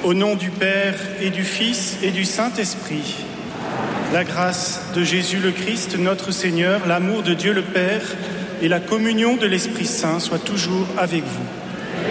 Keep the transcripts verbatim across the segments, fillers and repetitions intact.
Au nom du Père et du Fils et du Saint-Esprit, la grâce de Jésus le Christ, notre Seigneur, l'amour de Dieu le Père et la communion de l'Esprit Saint soient toujours avec vous.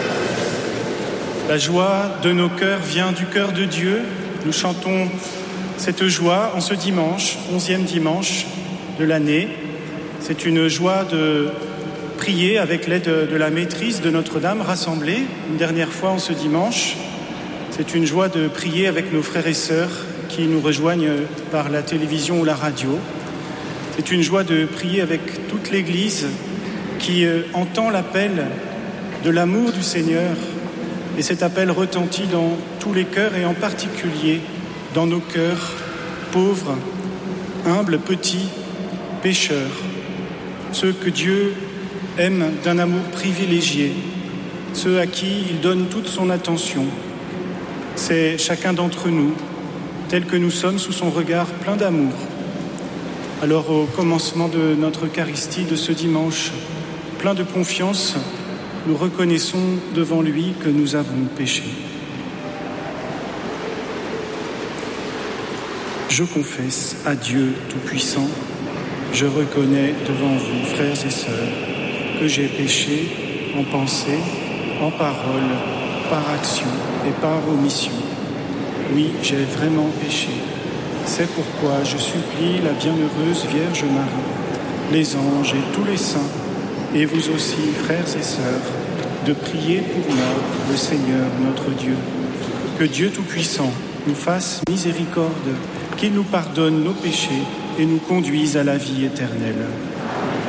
La joie de nos cœurs vient du cœur de Dieu. Nous chantons cette joie en ce dimanche, onzième dimanche de l'année. C'est une joie de prier avec l'aide de la maîtrise de Notre-Dame rassemblée une dernière fois en ce dimanche. C'est une joie de prier avec nos frères et sœurs qui nous rejoignent par la télévision ou la radio. C'est une joie de prier avec toute l'Église qui entend l'appel de l'amour du Seigneur. Et cet appel retentit dans tous les cœurs et en particulier dans nos cœurs pauvres, humbles, petits, pécheurs. Ceux que Dieu aime d'un amour privilégié, ceux à qui il donne toute son attention. C'est chacun d'entre nous, tel que nous sommes sous son regard plein d'amour. Alors au commencement de notre Eucharistie de ce dimanche, plein de confiance, nous reconnaissons devant lui que nous avons péché. Je confesse à Dieu Tout-Puissant, je reconnais devant vous, frères et sœurs, que j'ai péché en pensée, en parole, par action et par omission. Oui, j'ai vraiment péché. C'est pourquoi je supplie la bienheureuse Vierge Marie, les anges et tous les saints, et vous aussi, frères et sœurs, de prier pour moi, le Seigneur notre Dieu. Que Dieu Tout-Puissant nous fasse miséricorde, qu'il nous pardonne nos péchés et nous conduise à la vie éternelle.